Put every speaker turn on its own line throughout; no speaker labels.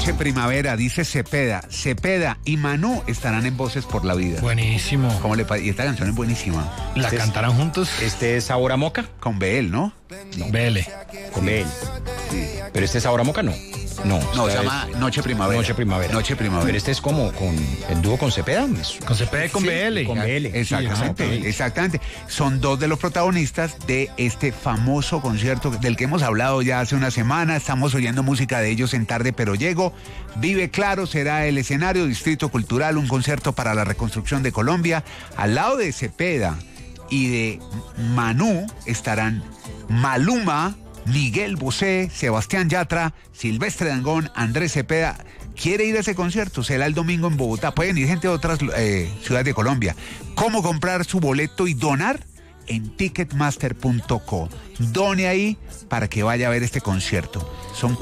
Noche Primavera, dice Cepeda. Cepeda y Manú estarán en Voces por la Vida.
Buenísimo.
¿Cómo le parece? Y esta canción es buenísima.
¿La cantarán juntos?
Este es Sabor a Moca.
Con BL, ¿no?
BL.
Con él.
Sí.
Pero este es Sabor a Moca, no. No,
No, se
esta
llama
es
Noche Primavera.
Noche Primavera.
Noche Primavera.
Pero este es como con el dúo con Cepeda.
Con CP con
Sí,
BL.
con BL.
Exactamente,
Sí, ok.
exactamente. Son dos de los protagonistas de este famoso concierto del que hemos hablado ya hace una semana. Estamos oyendo música de ellos en Tarde Pero Llego. Vive Claro será el escenario, Distrito Cultural, un concierto para la reconstrucción de Colombia. Al lado de Cepeda y de Manú estarán Maluma, Miguel Bosé, Sebastián Yatra, Silvestre Dangond, Andrés Cepeda. ¿Quiere ir a ese concierto? Será el domingo en Bogotá. Pueden ir gente de otras ciudades de Colombia. ¿Cómo comprar su boleto y donar? En ticketmaster.co. Done ahí para que vaya a ver este concierto. Son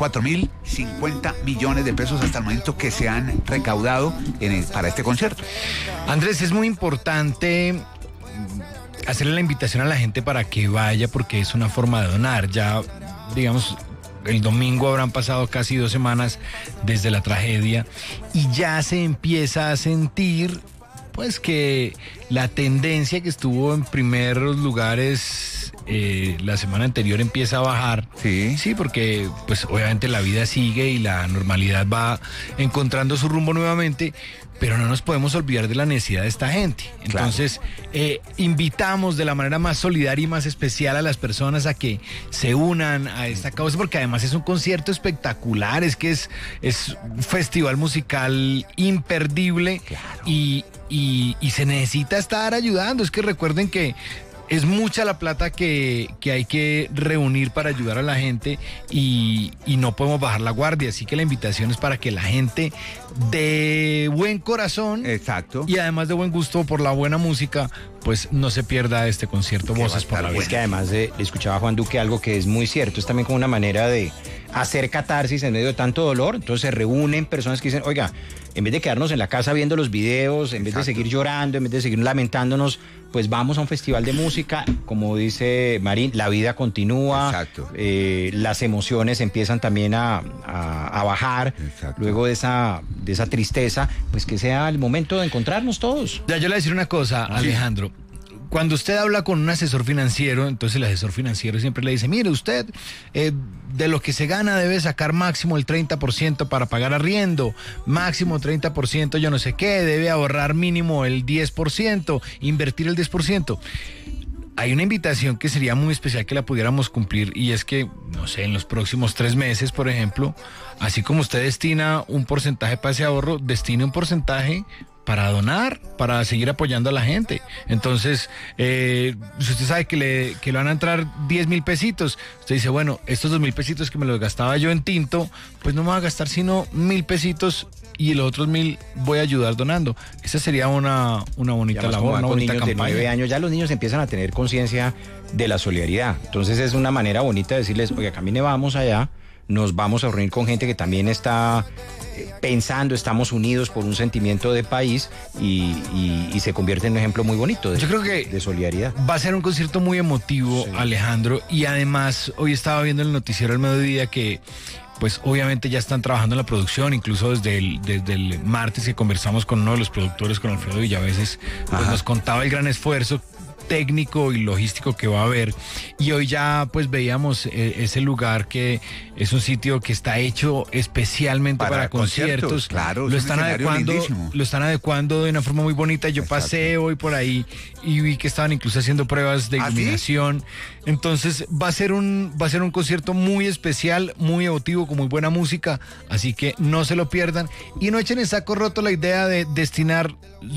4.050 millones de pesos hasta el momento que se han recaudado para este concierto.
Andrés, es muy importante hacerle la invitación a la gente para que vaya, porque es una forma de donar. Ya, digamos, el domingo habrán pasado casi 2 semanas desde la tragedia y ya se empieza a sentir, pues, que la tendencia que estuvo en primeros lugares la semana anterior empieza a bajar.
Sí.
Sí, porque pues obviamente la vida sigue y la normalidad va encontrando su rumbo nuevamente, pero no nos podemos olvidar de la necesidad de esta gente. Entonces, invitamos de la manera más solidaria y más especial a las personas a que se unan a esta causa, porque además es un concierto espectacular, es que es un festival musical imperdible.
Claro.
Y se necesita estar ayudando. Es que recuerden que es mucha la plata que hay que reunir para ayudar a la gente y no podemos bajar la guardia. Así que la invitación es para que la gente de buen corazón,
Exacto.
y además de buen gusto por la buena música, pues no se pierda este concierto Voces por la Vida.
Es que además escuchaba a Juan Duque algo que es muy cierto, es también como una manera de hacer catarsis en medio de tanto dolor. Entonces se reúnen personas que dicen, oiga, en vez de quedarnos en la casa viendo los videos, en vez de seguir llorando, en vez de seguir lamentándonos, pues vamos a un festival de música. Como dice Marín, la vida continúa.
Exacto.
Las emociones empiezan también a bajar.
Exacto.
Luego de esa tristeza, pues que sea el momento de encontrarnos todos.
Ya, yo le voy a decir una cosa, Alejandro. Cuando usted habla con un asesor financiero, entonces el asesor financiero siempre le dice, mire, usted de lo que se gana debe sacar máximo el 30% para pagar arriendo, máximo 30% yo no sé qué, debe ahorrar mínimo el 10%, invertir el 10%. Hay una invitación que sería muy especial que la pudiéramos cumplir, y es que, no sé, en los próximos 3 meses, por ejemplo, así como usted destina un porcentaje para ese ahorro, destine un porcentaje para donar, para seguir apoyando a la gente. Entonces, si usted sabe que le van a entrar 10,000 pesitos, usted dice, bueno, estos 2,000 pesitos que me los gastaba yo en tinto, pues no me va a gastar sino 1,000 pesitos y los otros 1,000 voy a ayudar donando. Esa sería una bonita labor, una
con
bonita
niños
campaña.
de 9 años, ya los niños empiezan a tener conciencia de la solidaridad. Entonces es una manera bonita de decirles, oiga, camine, vamos allá, nos vamos a reunir con gente que también está pensando, estamos unidos por un sentimiento de país y se convierte en un ejemplo muy bonito
Yo creo que
de solidaridad.
Va a ser un concierto muy emotivo, sí, Alejandro, y además hoy estaba viendo el noticiero al mediodía que pues obviamente ya están trabajando en la producción, incluso desde el martes que conversamos con uno de los productores, con Alfredo Villaveses, pues nos contaba el gran esfuerzo técnico y logístico que va a haber, y hoy ya pues veíamos ese lugar que es un sitio que está hecho especialmente para conciertos.
Claro,
lo están adecuando de una forma muy bonita. Yo pasé hoy por ahí y vi que estaban incluso haciendo pruebas de iluminación. ¿Sí? Entonces va a ser un concierto muy especial, muy emotivo, con muy buena música, así que no se lo pierdan y no echen en saco roto la idea de destinar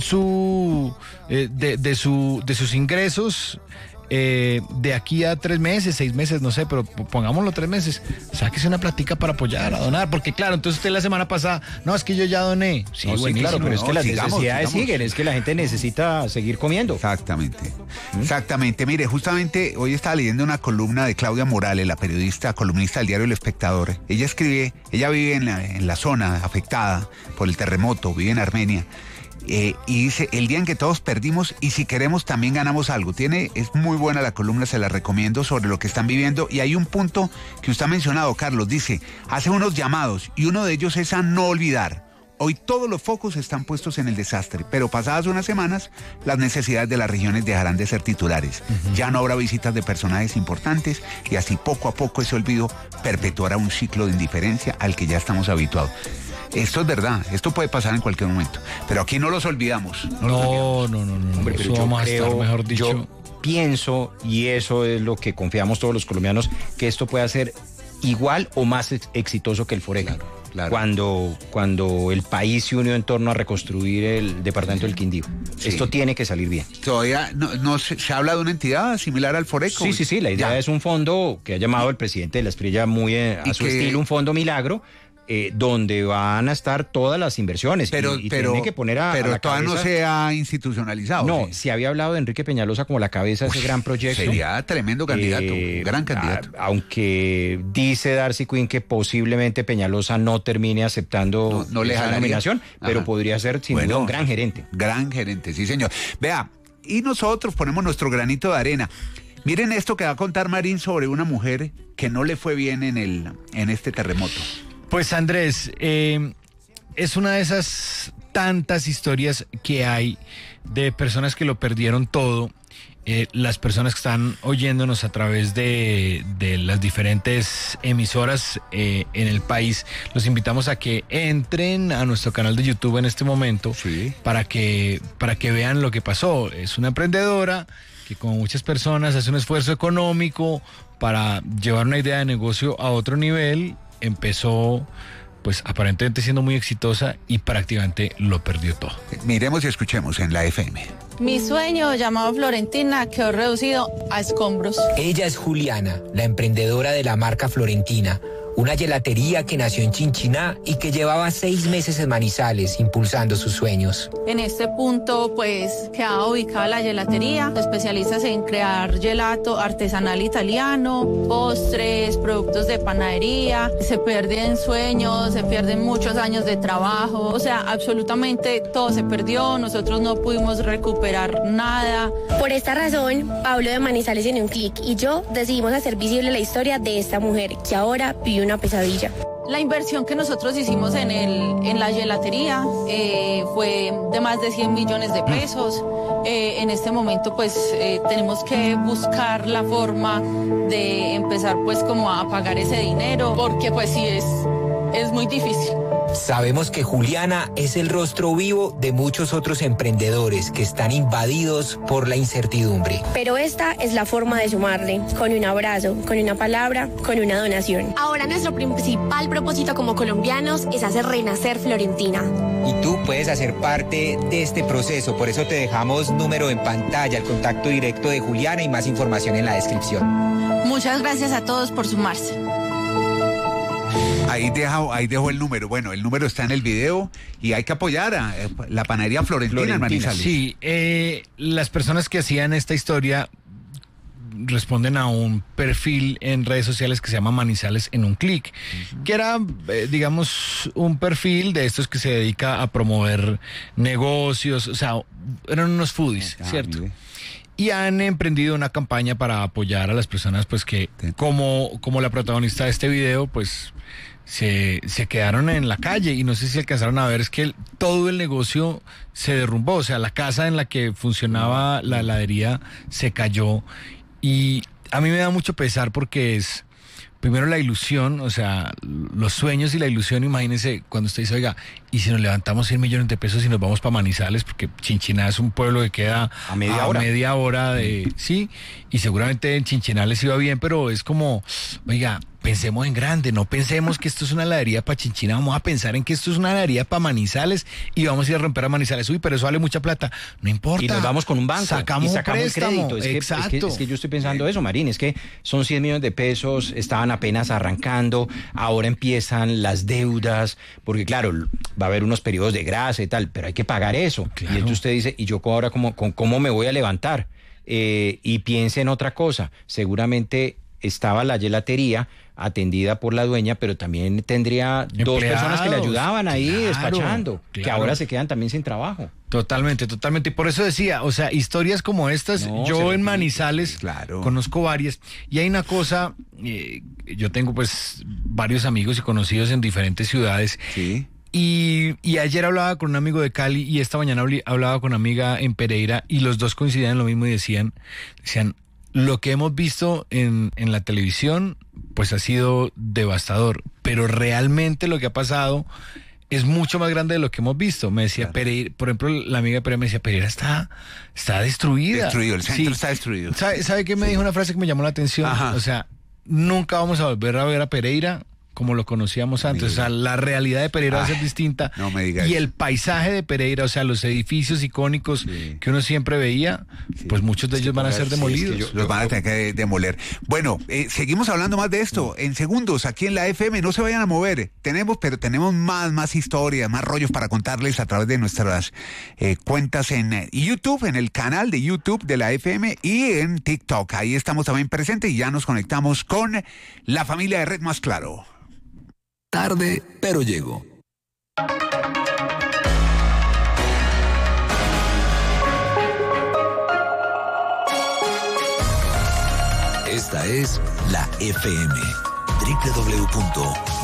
de sus ingresos de aquí a 3 meses, 6 meses, no sé, pero pongámoslo 3 meses, sáquese una platica para apoyar, a donar, porque claro, entonces usted la semana pasada, no, es que yo ya doné. Sí,
no, sí, claro, pero es que las necesidades siguen, es que la gente necesita seguir comiendo.
Exactamente, exactamente. Mire, justamente hoy estaba leyendo una columna de Claudia Morales, la periodista, columnista del diario El Espectador. Ella vive en la zona afectada por el terremoto, vive en Armenia. y dice, el día en que todos perdimos y si queremos también ganamos algo. Es muy buena la columna, se la recomiendo, sobre lo que están viviendo. Y hay un punto que usted ha mencionado, Carlos, dice, hace unos llamados y uno de ellos es a no olvidar. Hoy todos los focos están puestos en el desastre, pero pasadas unas semanas, las necesidades de las regiones dejarán de ser titulares. Ya no habrá visitas de personajes importantes y así poco a poco ese olvido perpetuará un ciclo de indiferencia al que ya estamos habituados. Esto es verdad, esto puede pasar en cualquier momento, pero aquí no los olvidamos.
No.
Hombre,
Eso
pero
vamos a estar, mejor dicho.
Yo pienso, y eso es lo que confiamos todos los colombianos, que esto puede ser igual o más exitoso que el Foreca.
Claro.
Cuando el país se unió en torno a reconstruir el departamento del Quindío. Sí. Esto tiene que salir bien.
Todavía no se habla de una entidad similar al Foreco.
Sí, la idea es un fondo que ha llamado el presidente de la Espriella muy a su estilo, un fondo milagro, donde van a estar todas las inversiones.
Pero
tiene que poner
pero
la
todavía
cabeza...
no se ha institucionalizado.
No,
¿sí?
Se había hablado de Enrique Peñalosa como la cabeza de ese gran proyecto.
Sería tremendo candidato, gran candidato.
Aunque dice Darcy Quinn que posiblemente Peñalosa no termine aceptando esa nominación, pero podría ser sin duda un gran gerente.
Gran gerente, sí señor. Vea, y nosotros ponemos nuestro granito de arena. Miren esto que va a contar Marín sobre una mujer que no le fue bien en este terremoto.
Pues Andrés, es una de esas tantas historias que hay de personas que lo perdieron todo. Las personas que están oyéndonos a través de las diferentes emisoras en el país, los invitamos a que entren a nuestro canal de YouTube en este momento,
sí,
para que vean lo que pasó. Es una emprendedora que, como muchas personas, hace un esfuerzo económico para llevar una idea de negocio a otro nivel. Empezó, pues aparentemente siendo muy exitosa y prácticamente lo perdió todo.
Miremos y escuchemos en la FM.
Mi sueño, llamado Florentina, quedó reducido a escombros.
Ella es Juliana, la emprendedora de la marca Florentina, una gelatería que nació en Chinchiná y que llevaba 6 meses en Manizales impulsando sus sueños.
En este punto, pues, quedaba ubicada la gelatería. Se especializa en crear gelato artesanal italiano, postres, productos de panadería. Se pierden sueños, se pierden muchos años de trabajo. O sea, absolutamente todo se perdió. Nosotros no pudimos recuperar nada.
Por esta razón, Pablo de Manizales en un clic y yo decidimos hacer visible la historia de esta mujer que ahora vive una pesadilla.
La inversión que nosotros hicimos en la gelatería fue de más de 100 millones de pesos. En este momento pues tenemos que buscar la forma de empezar pues como a pagar ese dinero, porque pues sí es muy difícil.
Sabemos que Juliana es el rostro vivo de muchos otros emprendedores que están invadidos por la incertidumbre.
Pero esta es la forma de sumarle, con un abrazo, con una palabra, con una donación.
Ahora nuestro principal propósito como colombianos es hacer renacer Florentina.
Y tú puedes hacer parte de este proceso, por eso te dejamos número en pantalla, el contacto directo de Juliana y más información en la descripción.
Muchas gracias a todos por sumarse.
Ahí dejo el número. Bueno, el número está en el video y hay que apoyar a la panadería Florentina en Manizales.
Sí, las personas que hacían esta historia responden a un perfil en redes sociales que se llama Manizales en un clic, que era, digamos, un perfil de estos que se dedica a promover negocios, o sea, eran unos foodies, ¿cierto? Y han emprendido una campaña para apoyar a las personas, pues que como la protagonista de este video, pues se quedaron en la calle, y no sé si alcanzaron a ver, es que todo el negocio se derrumbó, o sea, la casa en la que funcionaba la heladería se cayó, y a mí me da mucho pesar porque es, primero, la ilusión, o sea, los sueños y la ilusión. Imagínense cuando usted dice, oiga, ¿y si nos levantamos 100 millones de pesos y nos vamos para Manizales? Porque Chinchiná es un pueblo que queda
a media
hora de... Sí, y seguramente en Chinchiná les iba bien, pero es como, oiga, pensemos en grande, no pensemos que esto es una heladería para Chinchiná, vamos a pensar en que esto es una heladería para Manizales y vamos a ir a romper a Manizales. Uy, pero eso vale mucha plata. No importa.
Y nos vamos con un banco.
Sacamos
un crédito.
Exacto.
Es que yo estoy pensando eso, Marín, es que son 100 millones de pesos, estaban apenas arrancando, ahora empiezan las deudas, porque claro, va a haber unos periodos de gracia y tal, pero hay que pagar eso. Claro. Y entonces usted dice, ¿y yo ahora cómo me voy a levantar? Y piense en otra cosa, seguramente estaba la gelatería atendida por la dueña, pero también tendría dos personas que le ayudaban ahí despachando, que ahora se quedan también sin trabajo.
Totalmente. Y por eso decía, o sea, historias como estas, yo en Manizales conozco varias, y hay una cosa, yo tengo pues varios amigos y conocidos en diferentes ciudades.
Sí.
Y ayer hablaba con un amigo de Cali y esta mañana hablaba con una amiga en Pereira, y los dos coincidían en lo mismo y decían, lo que hemos visto en la televisión pues ha sido devastador, pero realmente lo que ha pasado es mucho más grande de lo que hemos visto. Me decía Pereira, por ejemplo, la amiga de Pereira me decía, Pereira está destruida.
Destruido, el centro está destruido.
¿Sabe qué me dijo una frase que me llamó la atención?
Ajá.
O sea, nunca vamos a volver a ver a Pereira como lo conocíamos antes. O sea, la realidad de Pereira va a ser distinta.
No me digas.
Y el paisaje de Pereira, o sea, los edificios icónicos que uno siempre veía, pues muchos de ellos van a ser demolidos.
Los van a tener que demoler. Bueno, seguimos hablando más de esto en segundos aquí en la FM. No se vayan a mover. Tenemos más historias, más rollos para contarles a través de nuestras cuentas en YouTube, en el canal de YouTube de la FM y en TikTok. Ahí estamos también presentes y ya nos conectamos con la familia de Red Más Claro.
Tarde, pero llego. Esta es la FM. www